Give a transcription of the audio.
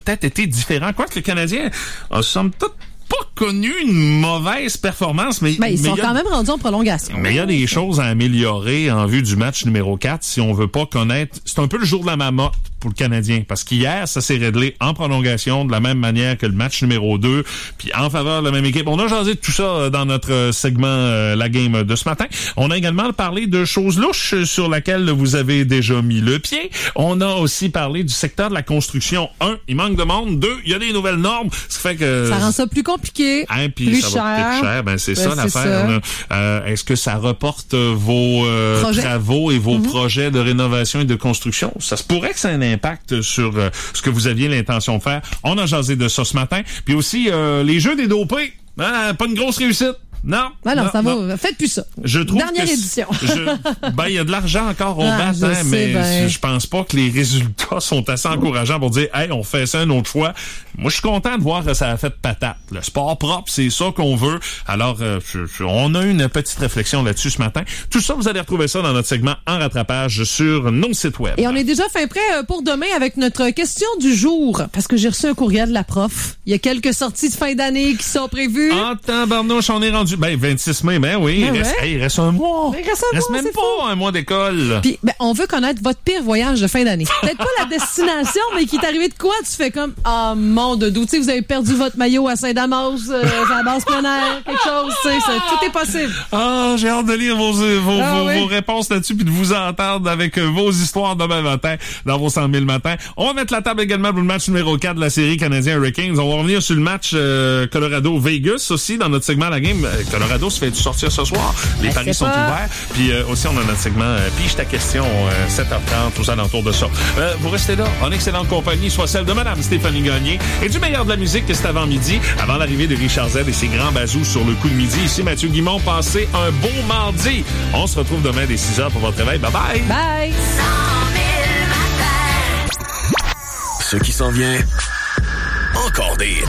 peut-être été différent. Quoique le Canadien a somme toute pas connu une mauvaise performance, mais ils sont quand même rendus en prolongation. Mais il y a des choses à améliorer en vue du match numéro 4 si on veut pas connaître. C'est un peu le jour de la marmotte pour le Canadien, parce qu'hier, ça s'est réglé en prolongation de la même manière que le match numéro 2, puis en faveur de la même équipe. On a jasé de tout ça dans notre segment La Game de ce matin. On a également parlé de choses louches sur laquelle vous avez déjà mis le pied. On a aussi parlé du secteur de la construction. 1, il manque de monde. 2, il y a des nouvelles normes, ce qui fait que... Ça rend ça plus compliqué, puis plus ça cher. va coûter cher. C'est ça l'affaire. Est-ce que ça reporte vos travaux et vos projets de rénovation et de construction? Ça se pourrait que ça ait un impact sur ce que vous aviez l'intention de faire. On a jasé de ça ce matin. Puis aussi, les jeux des dopés. Pas une grosse réussite. Non. Non, ça va. Faites plus ça. Je trouve Dernière édition. Il y a de l'argent encore au bat, mais je pense pas que les résultats sont assez encourageants pour dire, hey, on fait ça une autre fois. Moi, je suis content de voir que ça a fait patate. Le sport propre, c'est ça qu'on veut. Alors, on a eu une petite réflexion là-dessus ce matin. Tout ça, vous allez retrouver ça dans notre segment en rattrapage sur nos sites web. Et on est déjà fin prêt pour demain avec notre question du jour. Parce que j'ai reçu un courriel de la prof. Il y a quelques sorties de fin d'année qui sont prévues. En tabarnouche, on est rendu 26 mai, oui. Il reste un mois. Il reste même pas un mois d'école. Puis, on veut connaître votre pire voyage de fin d'année. Peut-être pas la destination, mais qui est arrivé de quoi? Tu fais comme, mon doudou, tu sais, vous avez perdu votre maillot à Saint-Damas, à la base plein air, quelque chose, tu sais, tout est possible. J'ai hâte de lire vos réponses là-dessus puis de vous entendre avec vos histoires demain matin dans vos 100 000 matins. On va mettre la table également pour le match numéro 4 de la série Canadien Hurricanes. On va revenir sur le match Colorado-Vegas aussi dans notre segment La Game. Colorado se fait sortir ce soir. Les paris sont ouverts. Puis aussi, on a notre segment Pige ta question, 7h30, aux alentours de ça. Vous restez là, en excellente compagnie, soit celle de Madame Stéphanie Gagné et du meilleur de la musique que c'est avant midi, avant l'arrivée de Richard Z et ses grands bazous sur le coup de midi. Ici, Mathieu Guimond, passez un beau mardi. On se retrouve demain dès 6h pour votre réveil. Bye bye! Bye! 100 000 matins. Ce qui s'en vient, encore des hits.